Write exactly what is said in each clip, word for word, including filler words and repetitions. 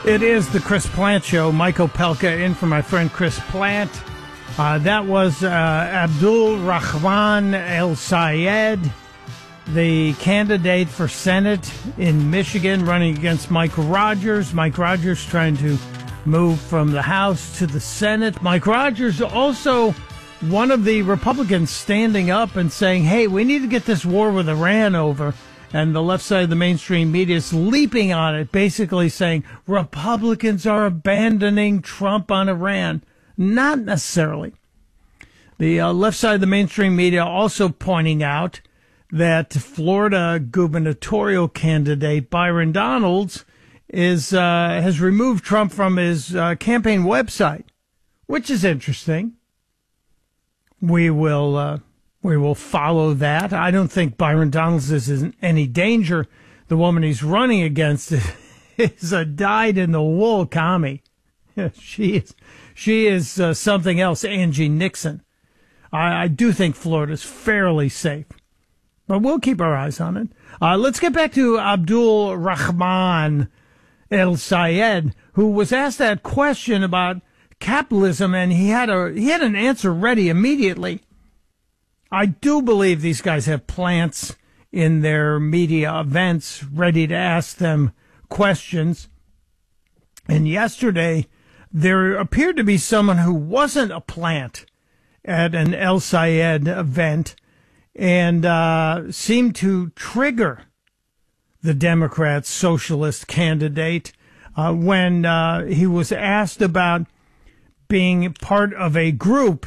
It is the Chris Plant Show. Michael Pelka in for my friend Chris Plant. Uh, that was uh, Abdul Rahman El Sayed, the candidate for Senate in Michigan, running against Mike Rogers. Mike Rogers trying to move from the House to the Senate. Mike Rogers also one of the Republicans standing up and saying, hey, we need to get this war with Iran over. And the left side of the mainstream media is leaping on it, basically saying Republicans are abandoning Trump on Iran. Not necessarily. The uh, left side of the mainstream media also pointing out that Florida gubernatorial candidate Byron Donalds is uh, has removed Trump from his uh, campaign website, which is interesting. We will uh, we will follow that. I don't think Byron Donalds is in any danger. The woman he's running against is a dyed-in-the-wool commie. She is she is uh, something else. Angie Nixon. I, I do think Florida's fairly safe, but we'll keep our eyes on it. Uh, let's get back to Abdul Rahman El Sayed, who was asked that question about capitalism, and he had a he had an answer ready immediately. I do believe these guys have plants in their media events ready to ask them questions. And yesterday, there appeared to be someone who wasn't a plant at an El Sayed event and uh, seemed to trigger the Democrat socialist candidate uh, when uh, he was asked about being part of a group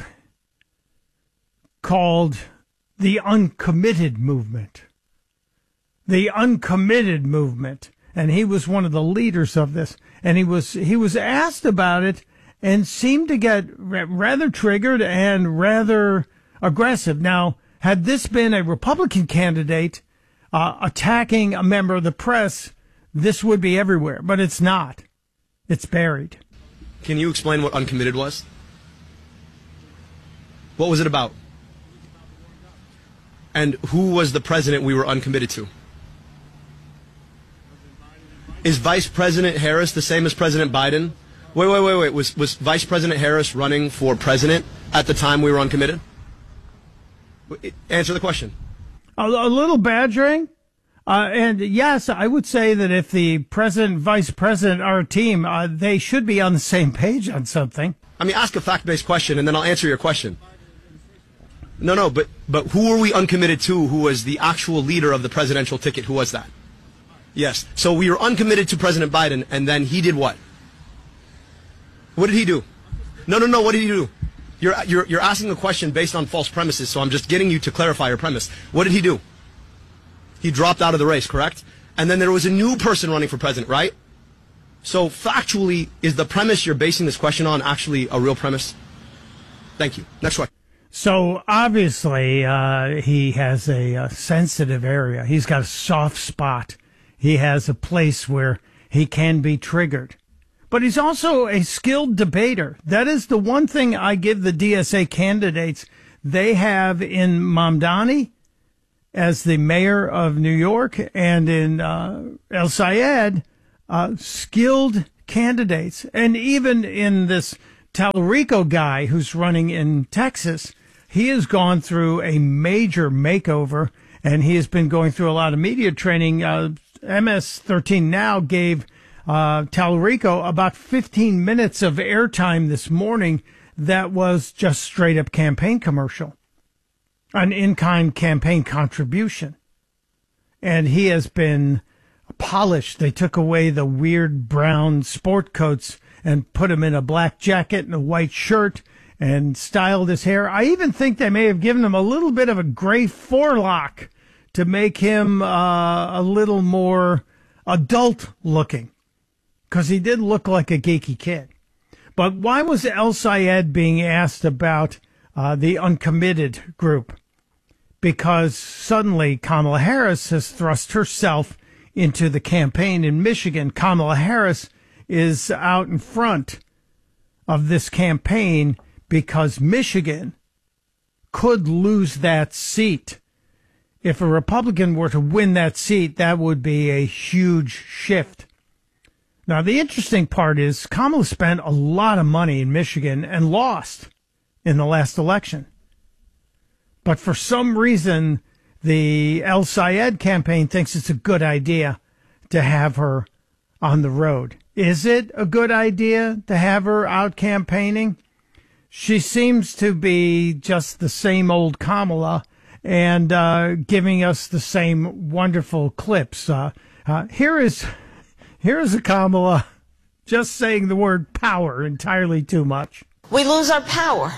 called the Uncommitted Movement. The Uncommitted Movement. And he was one of the leaders of this. And he was he was asked about it and seemed to get rather triggered and rather aggressive. Now, had this been a Republican candidate uh, attacking a member of the press, this would be everywhere. But it's not. It's buried. Can you explain what Uncommitted was? What was it about? And who was the president we were uncommitted to? Is Vice President Harris the same as President Biden? Wait, wait, wait, wait. Was, was Vice President Harris running for president at the time we were uncommitted? Answer the question. A, a little badgering. Uh, and yes, I would say that if the president, vice president are a team, uh, they should be on the same page on something. I mean, ask a fact-based question, and then I'll answer your question. No, no, but but who were we uncommitted to? Who was the actual leader of the presidential ticket? Who was that? Yes. So we were uncommitted to President Biden, and then he did what? What did he do? No, no, no. What did he do? You're you're you're asking a question based on false premises. So I'm just getting you to clarify your premise. What did he do? He dropped out of the race, correct? And then there was a new person running for president, right? So factually, is the premise you're basing this question on actually a real premise? Thank you. Next question. So obviously, uh, he has a, a sensitive area. He's got a soft spot. He has a place where he can be triggered. But he's also a skilled debater. That is the one thing I give the D S A candidates. They have in Mamdani as the mayor of New York and in uh, El Sayed, uh, skilled candidates. And even in this Tallarico guy who's running in Texas, he has gone through a major makeover, and he has been going through a lot of media training. Uh, M S thirteen Now gave uh, Tallarico about fifteen minutes of airtime this morning that was just straight up campaign commercial, an in-kind campaign contribution. And he has been polished. They took away the weird brown sport coats and put him in a black jacket and a white shirt and styled his hair. I even think they may have given him a little bit of a gray forelock to make him uh, a little more adult looking, because he did look like a geeky kid. But why was El Sayed being asked about uh, the uncommitted group? Because suddenly Kamala Harris has thrust herself into the campaign in Michigan. Kamala Harris is out in front of this campaign because Michigan could lose that seat. If a Republican were to win that seat, that would be a huge shift. Now, the interesting part is Kamala spent a lot of money in Michigan and lost in the last election. But for some reason, the El Sayed campaign thinks it's a good idea to have her on the road. Is it a good idea to have her out campaigning? She seems to be just the same old Kamala and uh, giving us the same wonderful clips. Uh, uh, here is here is a Kamala just saying the word power entirely too much. We lose our power.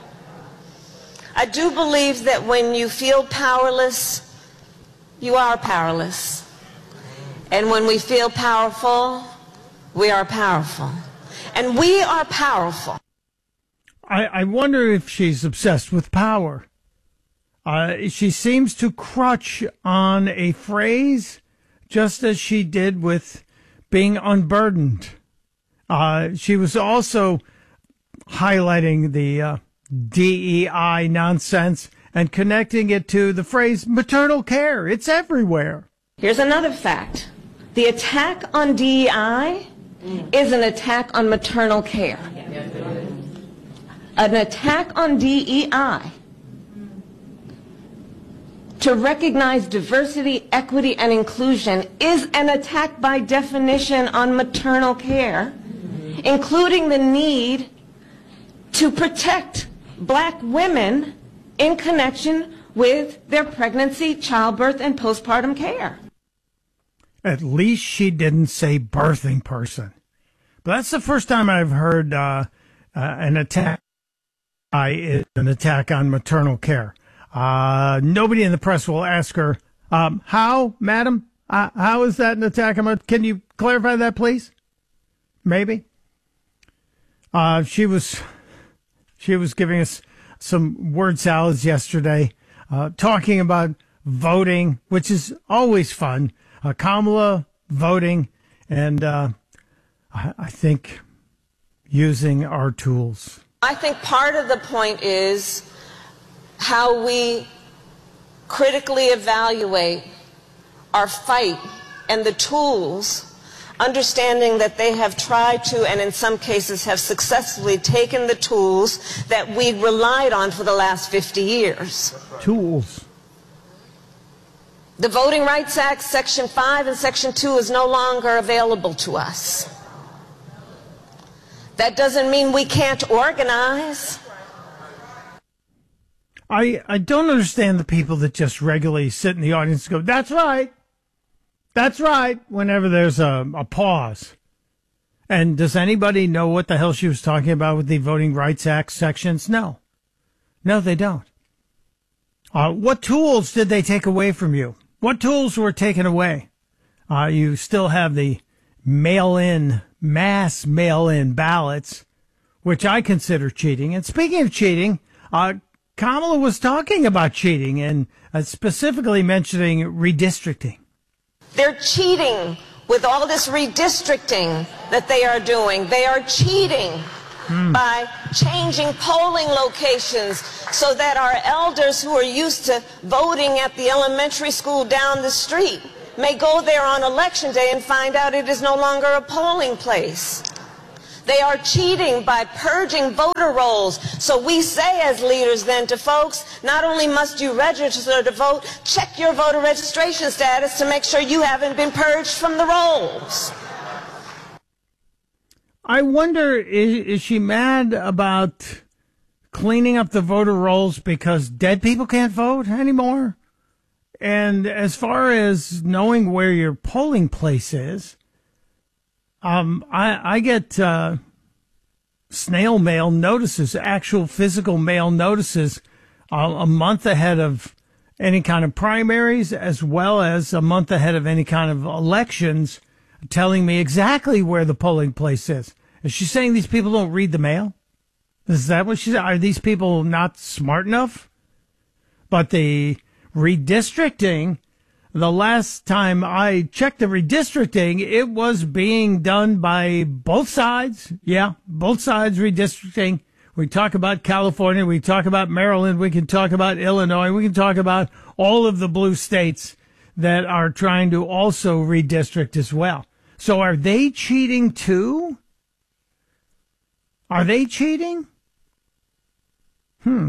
I do believe that when you feel powerless, you are powerless. And when we feel powerful, we are powerful. And we are powerful. I, I wonder if she's obsessed with power. Uh, she seems to crutch on a phrase just as she did with being unburdened. Uh, she was also highlighting the uh, D E I nonsense and connecting it to the phrase maternal care. It's everywhere. Here's another fact. The attack on D E I is an attack on maternal care. An attack on D E I to recognize diversity, equity, and inclusion is an attack by definition on maternal care, including the need to protect black women in connection with their pregnancy, childbirth, and postpartum care. At least she didn't say birthing person. But that's the first time I've heard uh, uh, an attack uh, is an attack on maternal care. Uh, nobody in the press will ask her, um, how, madam? Uh, how is that an attack on? Can you clarify that, please? Maybe. Uh, she was, she was giving us some word salads yesterday, uh, talking about voting, which is always fun. Uh, Kamala voting, and uh, I, I think using our tools. I think part of the point is how we critically evaluate our fight and the tools, understanding that they have tried to, and in some cases have successfully taken the tools that we relied on for the last fifty years. Tools. The Voting Rights Act, Section five and Section two is no longer available to us. That doesn't mean we can't organize. I, I don't understand the people that just regularly sit in the audience and go, that's right. That's right. Whenever there's a, a pause. And does anybody know what the hell she was talking about with the Voting Rights Act sections? No. No, they don't. Uh, what tools did they take away from you? What tools were taken away? Uh, you still have the mail-in, mass mail-in ballots, which I consider cheating. And speaking of cheating, uh, Kamala was talking about cheating and uh, specifically mentioning redistricting. They're cheating with all this redistricting that they are doing. They are cheating hmm. by changing polling locations so that our elders who are used to voting at the elementary school down the street may go there on election day and find out it is no longer a polling place. They are cheating by purging voter rolls. So we say as leaders then to folks, not only must you register to vote, check your voter registration status to make sure you haven't been purged from the rolls. I wonder, is, is she mad about cleaning up the voter rolls because dead people can't vote anymore? And as far as knowing where your polling place is, Um, I, I get uh, snail mail notices, actual physical mail notices, uh, a month ahead of any kind of primaries, as well as a month ahead of any kind of elections, telling me exactly where the polling place is. Is she saying these people don't read the mail? Is that what she said? Are these people not smart enough? But the redistricting, the last time I checked the redistricting, it was being done by both sides. Yeah, both sides redistricting. We talk about California. We talk about Maryland. We can talk about Illinois. We can talk about all of the blue states that are trying to also redistrict as well. So are they cheating too? Are they cheating? Hmm.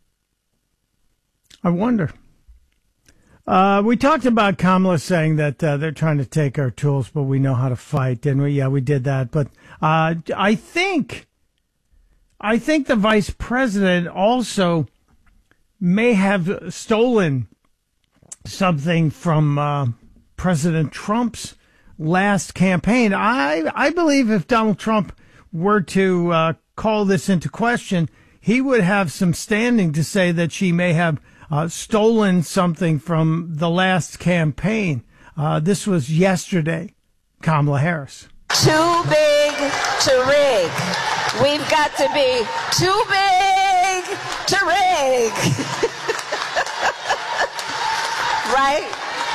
I wonder. Uh, we talked about Kamala saying that uh, they're trying to take our tools, but we know how to fight, didn't we? Yeah, we did that. But uh, I think, I think the vice president also may have stolen something from uh, President Trump's last campaign. I I believe if Donald Trump were to uh, call this into question, he would have some standing to say that she may have Uh, stolen something from the last campaign. Uh, this was yesterday, Kamala Harris. Too big to rig. We've got to be too big to rig. Right?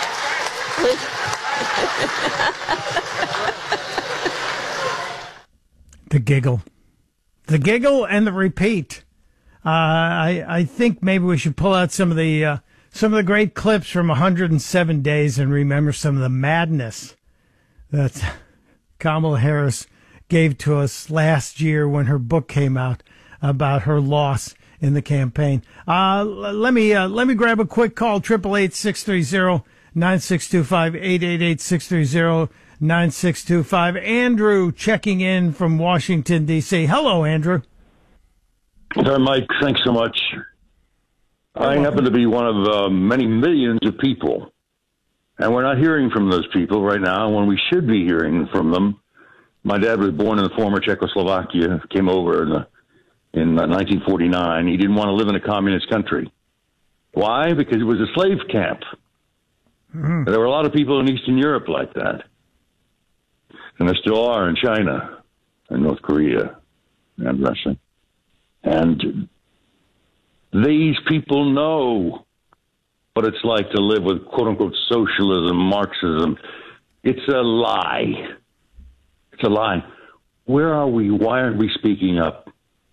The giggle. The giggle and the repeat. Uh, I, I think maybe we should pull out some of the uh, some of the great clips from one hundred seven days and remember some of the madness that Kamala Harris gave to us last year when her book came out about her loss in the campaign. Uh, let me uh, let me grab a quick call. Triple eight six three zero nine six two five eight eight eight six three zero nine six two five. Andrew checking in from Washington D C. Hello, Andrew. Hi, Mike. Thanks so much. I happen to be one of uh, many millions of people, and we're not hearing from those people right now when we should be hearing from them. My dad was born in the former Czechoslovakia, came over in, the, in uh, nineteen forty-nine. He didn't want to live in a communist country. Why? Because it was a slave camp. Mm-hmm. There were a lot of people in Eastern Europe like that, and there still are in China and North Korea and Russia. And these people know what it's like to live with quote-unquote socialism, Marxism. It's a lie. It's a lie. Where are we? Why aren't we speaking up?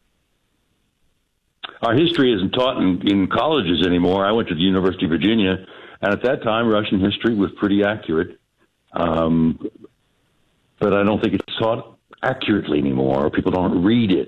Our history isn't taught in, in colleges anymore. I went to the University of Virginia, and at that time, Russian history was pretty accurate. Um, but I don't think it's taught accurately anymore. People don't read it.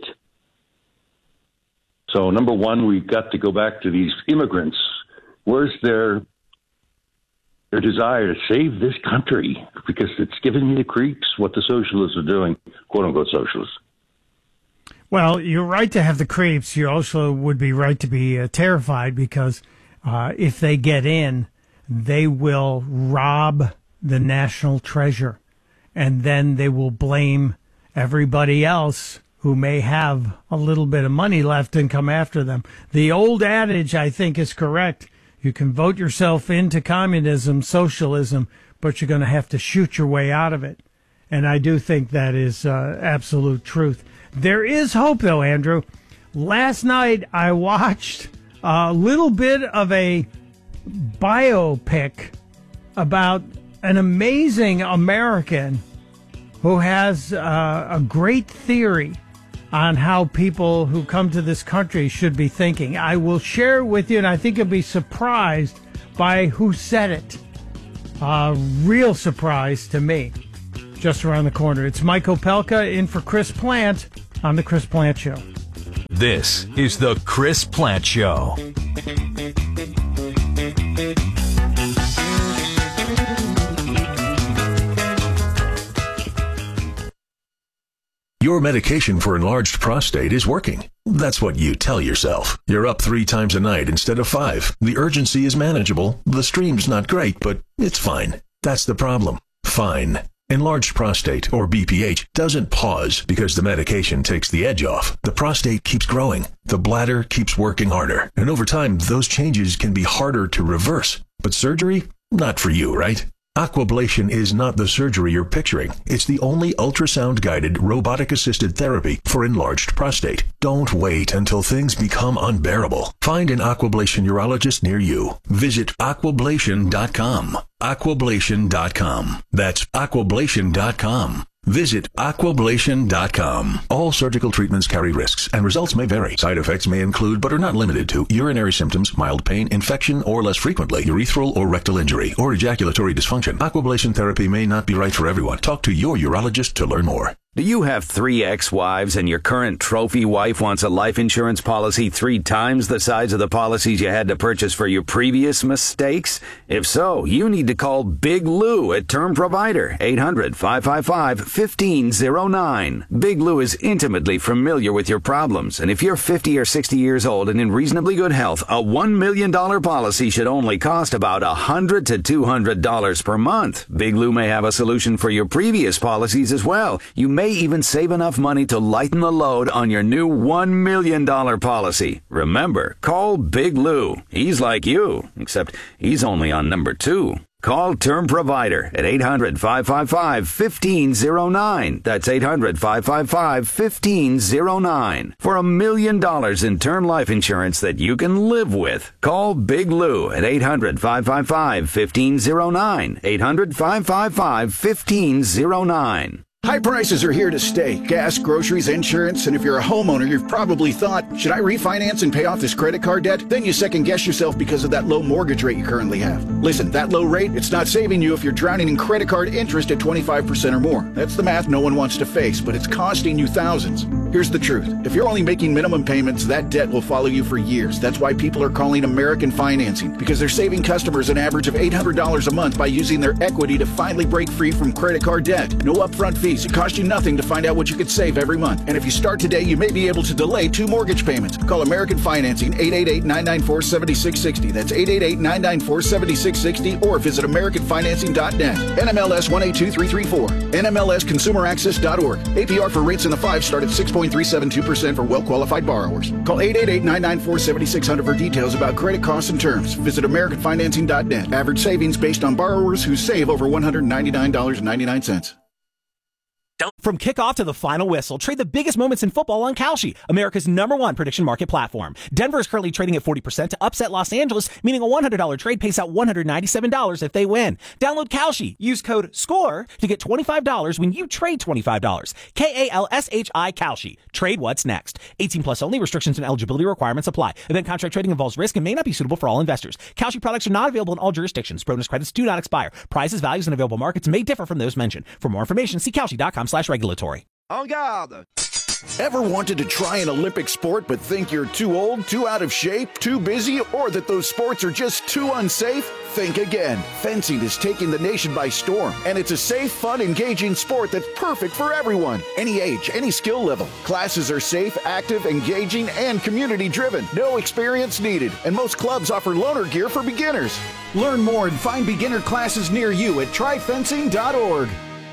So, number one, we've got to go back to these immigrants. Where's their their desire to save this country? Because it's giving me the creeps what the socialists are doing, quote-unquote socialists. Well, you're right to have the creeps. You also would be right to be uh, terrified because uh, if they get in, they will rob the national treasure. And then they will blame everybody else who may have a little bit of money left and come after them. The old adage, I think, is correct. You can vote yourself into communism, socialism, but you're going to have to shoot your way out of it. And I do think that is uh, absolute truth. There is hope, though, Andrew. Last night, I watched a little bit of a biopic about an amazing American who has uh, a great theory on how people who come to this country should be thinking. I will share it with you, and I think you'll be surprised by who said it. Uh, real surprise to me. Just around the corner. It's Mike Opelka in for Chris Plant on The Chris Plant Show. This is The Chris Plant Show. Your medication for enlarged prostate is working. That's what you tell yourself. You're up three times a night instead of five. The urgency is manageable. The stream's not great, but it's fine. That's the problem. Fine. Enlarged prostate, or B P H, doesn't pause because the medication takes the edge off. The prostate keeps growing. The bladder keeps working harder. And over time, those changes can be harder to reverse. But surgery? Not for you, right? Aquablation is not the surgery you're picturing. It's the only ultrasound-guided, robotic-assisted therapy for enlarged prostate. Don't wait until things become unbearable. Find an Aquablation urologist near you. Visit aquablation dot com. aquablation dot com. That's aquablation dot com. Visit aquablation dot com. All surgical treatments carry risks, and results may vary. Side effects may include, but are not limited to, urinary symptoms, mild pain, infection, or less frequently, urethral or rectal injury, or ejaculatory dysfunction. Aquablation therapy may not be right for everyone. Talk to your urologist to learn more. Do you have three ex-wives and your current trophy wife wants a life insurance policy three times the size of the policies you had to purchase for your previous mistakes? If so, you need to call Big Lou at Term Provider, eight hundred, five five five, one five zero nine. Big Lou is intimately familiar with your problems, and if you're fifty or sixty years old and in reasonably good health, a one million dollars policy should only cost about one hundred to two hundred dollars per month. Big Lou may have a solution for your previous policies as well. You may even save enough money to lighten the load on your new one million dollars policy. Remember, call Big Lou. He's like you, except he's only on number two. Call Term Provider at eight hundred, five five five, one five zero nine. That's eight hundred, five five five, one five zero nine. For a million dollars in term life insurance that you can live with. Call Big Lou at eight hundred, five five five, one five zero nine. eight hundred, five five five, one five zero nine. High prices are here to stay. Gas, groceries, insurance, and if you're a homeowner, you've probably thought, should I refinance and pay off this credit card debt? Then you second guess yourself because of that low mortgage rate you currently have. Listen, that low rate, it's not saving you if you're drowning in credit card interest at twenty-five percent or more. That's the math no one wants to face, but it's costing you thousands. Here's the truth. If you're only making minimum payments, that debt will follow you for years. That's why people are calling American Financing, because they're saving customers an average of eight hundred dollars a month by using their equity to finally break free from credit card debt. No upfront fees. It costs you nothing to find out what you could save every month. And if you start today, you may be able to delay two mortgage payments. Call American Financing, eight eight eight, nine nine four, seven six six zero. That's eight eight eight, nine nine four, seven six six zero, or visit american financing dot net. N M L S one eight two three three four. N M L S consumer access dot org. A P R for rates in the five start at six point three seven two percent for well-qualified borrowers. Call eight eight eight, nine nine four, seven six zero zero for details about credit costs and terms. Visit american financing dot net. Average savings based on borrowers who save over one hundred ninety-nine dollars and ninety-nine cents. From kickoff to the final whistle, trade the biggest moments in football on Kalshi, America's number one prediction market platform. Denver is currently trading at forty percent to upset Los Angeles, meaning a one hundred dollars trade pays out one hundred ninety-seven dollars if they win. Download Kalshi. Use code SCORE to get twenty-five dollars when you trade twenty-five dollars. K A L S H I Kalshi. Trade what's next. eighteen plus only. Restrictions and eligibility requirements apply. Event contract trading involves risk and may not be suitable for all investors. Kalshi products are not available in all jurisdictions. Bonus credits do not expire. Prices, values, and available markets may differ from those mentioned. For more information, see Kalshi dot com slash regulatory. En garde! Ever wanted to try an Olympic sport but think you're too old, too out of shape, too busy, or that those sports are just too unsafe? Think again. Fencing is taking the nation by storm, and it's a safe, fun, engaging sport that's perfect for everyone. Any age, any skill level. Classes are safe, active, engaging, and community-driven. No experience needed, and most clubs offer loaner gear for beginners. Learn more and find beginner classes near you at try fencing dot org.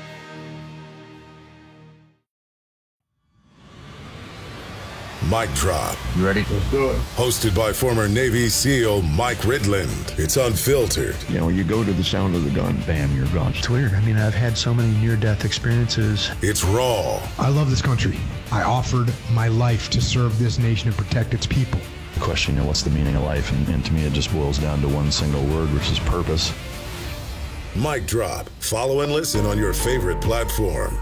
Mic Drop. You ready? Let's do it. Hosted by former Navy SEAL Mike Ridland. It's unfiltered. You know, you go to the sound of the gun, bam, you're gone. It's weird. I mean, I've had so many near-death experiences. It's raw. I love this country. I offered my life to serve this nation and protect its people. The question, you know, what's the meaning of life? And, and to me, it just boils down to one single word, which is purpose. Mic Drop. Follow and listen on your favorite platform.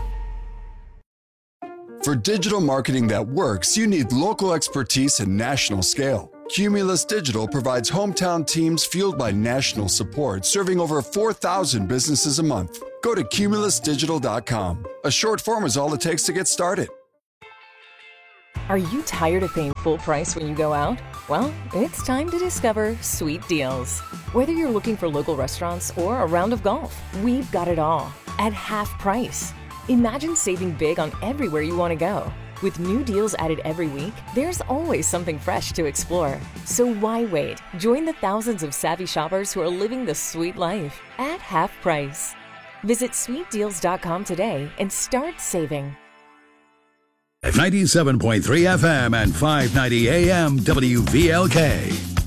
For digital marketing that works, you need local expertise and national scale. Cumulus Digital provides hometown teams fueled by national support, serving over four thousand businesses a month. Go to cumulus digital dot com. A short form is all it takes to get started. Are you tired of paying full price when you go out? Well, it's time to discover Sweet Deals. Whether you're looking for local restaurants or a round of golf, we've got it all at half price. Imagine saving big on everywhere you want to go. With new deals added every week, there's always something fresh to explore. So why wait? Join the thousands of savvy shoppers who are living the sweet life at half price. Visit sweet deals dot com today and start saving. ninety-seven point three F M and five ninety A M W V L K.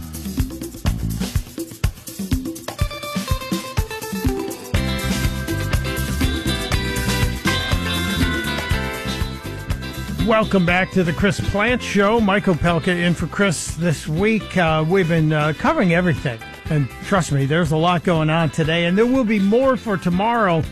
Welcome back to the Chris Plante Show. Mike Opelka in for Chris this week. Uh, we've been uh, covering everything. And trust me, there's a lot going on today. And there will be more for tomorrow.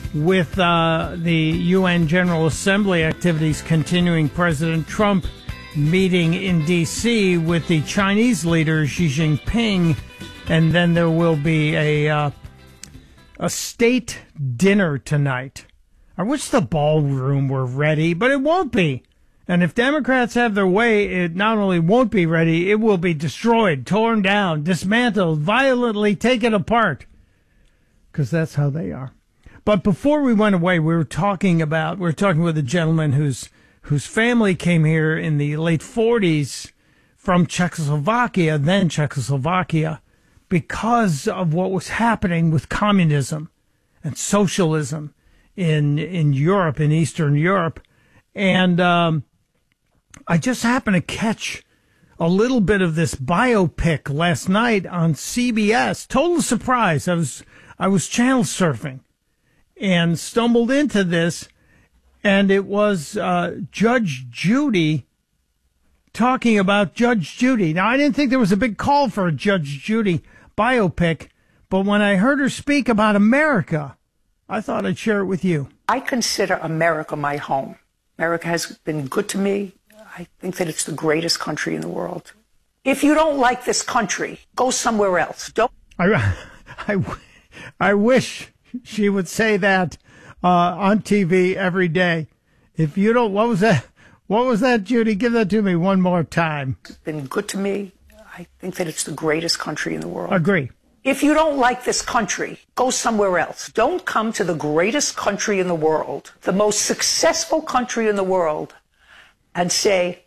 with uh, the U N General Assembly activities continuing, President Trump meeting in D C with the Chinese leader Xi Jinping, and then there will be a uh, a state dinner tonight. I wish the ballroom were ready, but it won't be. And if Democrats have their way, it not only won't be ready, it will be destroyed, torn down, dismantled, violently taken apart. Because that's how they are. But before we went away, we were talking about, we were talking with a gentleman whose whose family came here in the late forties from Czechoslovakia, then Czechoslovakia, because of what was happening with communism and socialism in in Europe, in Eastern Europe. And um, I just happened to catch a little bit of this biopic last night on C B S. Total surprise. I was I was channel surfing and stumbled into this, and it was uh, Judge Judy talking about Judge Judy. Now, I didn't think there was a big call for a Judge Judy biopic, but when I heard her speak about America, I thought I'd share it with you. I consider America my home. America has been good to me. I think that it's the greatest country in the world. If you don't like this country, go somewhere else. Don't. I, I, I wish she would say that uh, on T V every day. If you don't, what was that? What was that, Judy? Give that to me one more time. It's been good to me. I think that it's the greatest country in the world. Agree. If you don't like this country, go somewhere else. Don't come to the greatest country in the world, the most successful country in the world, and say,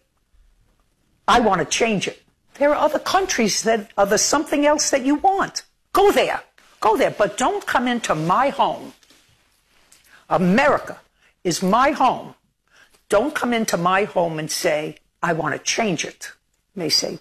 I want to change it. There are other countries that are the something else that you want. Go there. Go there. But don't come into my home. America is my home. Don't come into my home and say, I want to change it. You may say,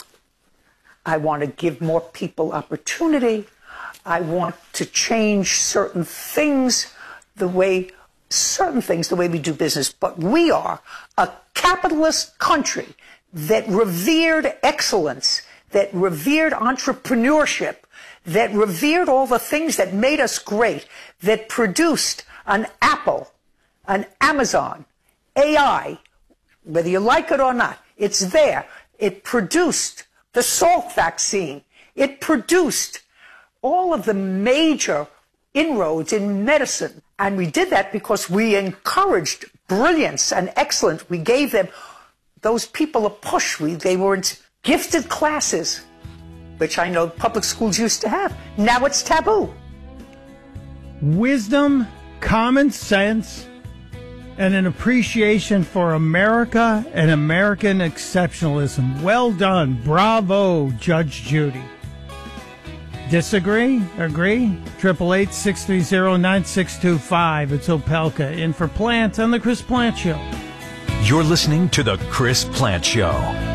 I want to give more people opportunity. I want to change certain things, the way, certain things, the way we do business. But we are a capitalist country that revered excellence, that revered entrepreneurship, that revered all the things that made us great, that produced an Apple, an Amazon, A I, whether you like it or not, it's there. It produced the Salk vaccine. It produced all of the major inroads in medicine. And we did that because we encouraged brilliance and excellence. We gave them, those people, a push. We, they were in gifted classes, which I know public schools used to have. Now it's taboo. Wisdom, common sense, and an appreciation for America and American exceptionalism. Well done. Bravo, Judge Judy. Disagree? Agree? triple eight, six three zero, nine six two five. It's Opelka in for Plant on The Chris Plant Show. You're listening to The Chris Plant Show.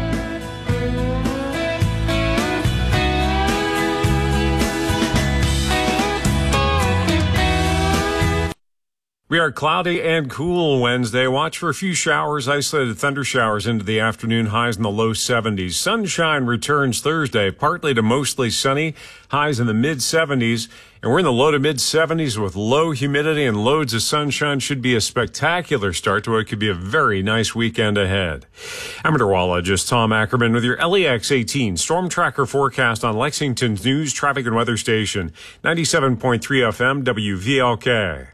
We are cloudy and cool Wednesday. Watch for a few showers, isolated thunder showers into the afternoon, highs in the low seventies. Sunshine returns Thursday, partly to mostly sunny, highs in the mid seventies. And we're in the low to mid seventies with low humidity and loads of sunshine. Should be a spectacular start to what could be a very nice weekend ahead. I'm meteorologist Tom Ackerman with your L E X eighteen Storm Tracker forecast on Lexington's news, traffic, and weather station, ninety-seven point three F M W V L K.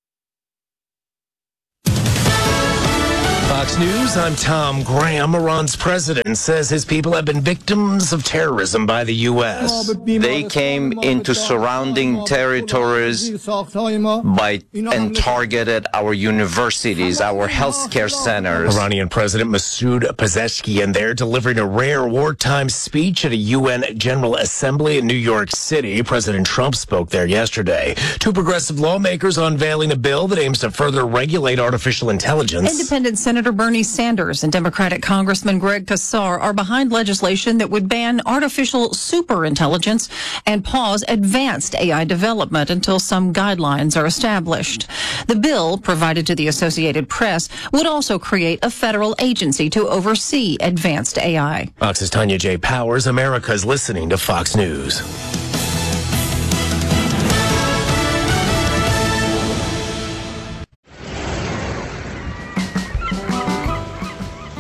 Fox News, I'm Tom Graham. Iran's president says his people have been victims of terrorism by the U S. They came into surrounding territories by and targeted our universities, our healthcare centers. Iranian President Masoud Pezeshkian there delivering a rare wartime speech at a U N General Assembly in New York City. President Trump spoke there yesterday. Two progressive lawmakers unveiling a bill that aims to further regulate artificial intelligence. Independent Senator Bernie Sanders and Democratic Congressman Greg Casar are behind legislation that would ban artificial superintelligence and pause advanced A I development until some guidelines are established. The bill, provided to the Associated Press, would also create a federal agency to oversee advanced A I. Fox's Tanya J. Powers, America's listening to Fox News.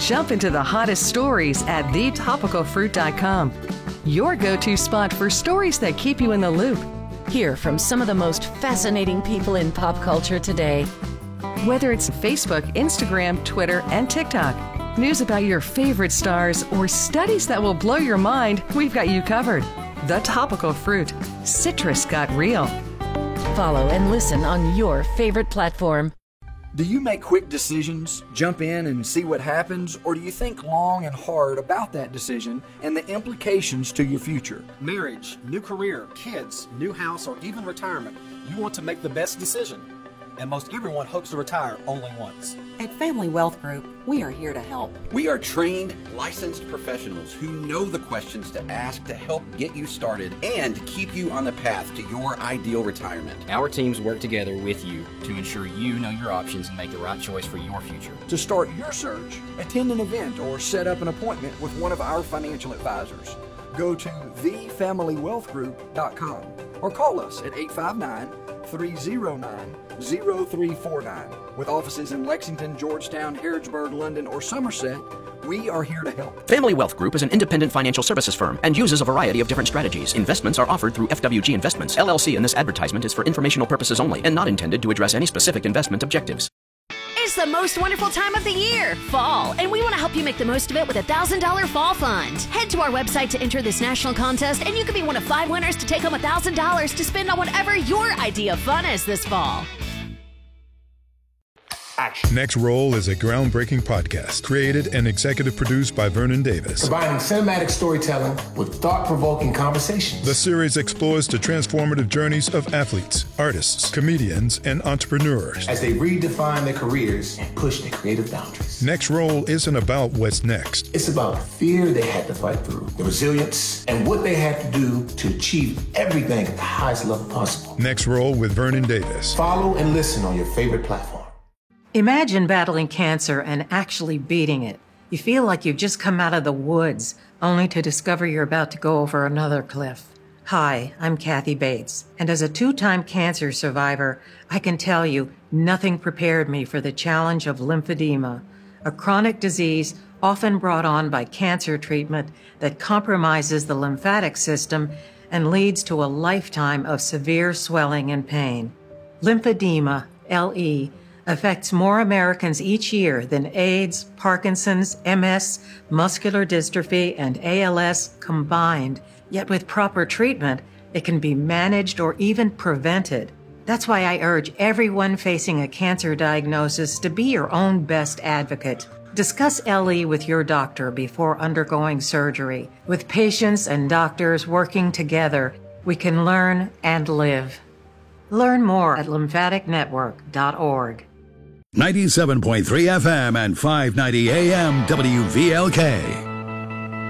Jump into the hottest stories at the topical fruit dot com. Your go-to spot for stories that keep you in the loop. Hear from some of the most fascinating people in pop culture today. Whether it's Facebook, Instagram, Twitter, and TikTok, news about your favorite stars, or studies that will blow your mind, we've got you covered. The Topical Fruit. Citrus got real. Follow and listen on your favorite platform. Do you make quick decisions, jump in and see what happens, or do you think long and hard about that decision and the implications to your future? Marriage, new career, kids, new house, or even retirement. You want to make the best decision. And most everyone hopes to retire only once. At Family Wealth Group, we are here to help. We are trained, licensed professionals who know the questions to ask to help get you started and keep you on the path to your ideal retirement. Our teams work together with you to ensure you know your options and make the right choice for your future. To start your search, attend an event or set up an appointment with one of our financial advisors. Go to the family wealth group dot com or call us at eight five nine, three oh nine, oh three four nine. With offices in Lexington, Georgetown, Harrodsburg, London, or Somerset, we are here to help. Family Wealth Group is an independent financial services firm and uses a variety of different strategies. Investments are offered through F W G Investments, L L C, and this advertisement is for informational purposes only and not intended to address any specific investment objectives. It's the most wonderful time of the year, fall, and we want to help you make the most of it with a one thousand dollars Fall Fund. Head to our website to enter this national contest, and you could be one of five winners to take home one thousand dollars to spend on whatever your idea of fun is this fall. Next Roll is a groundbreaking podcast created and executive produced by Vernon Davis. Combining cinematic storytelling with thought-provoking conversations. The series explores the transformative journeys of athletes, artists, comedians, and entrepreneurs as they redefine their careers and push their creative boundaries. Next Roll isn't about what's next. It's about the fear they had to fight through, the resilience, and what they had to do to achieve everything at the highest level possible. Next Roll with Vernon Davis. Follow and listen on your favorite platform. Imagine battling cancer and actually beating it. You feel like you've just come out of the woods, only to discover you're about to go over another cliff. Hi, I'm Kathy Bates, and as a two-time cancer survivor, I can tell you nothing prepared me for the challenge of lymphedema, a chronic disease often brought on by cancer treatment that compromises the lymphatic system and leads to a lifetime of severe swelling and pain. Lymphedema, L E, affects more Americans each year than AIDS, Parkinson's, M S, muscular dystrophy, and A L S combined. Yet with proper treatment, it can be managed or even prevented. That's why I urge everyone facing a cancer diagnosis to be your own best advocate. Discuss L E with your doctor before undergoing surgery. With patients and doctors working together, we can learn and live. Learn more at lymphatic network dot org. ninety-seven point three F M and five ninety A M W V L K.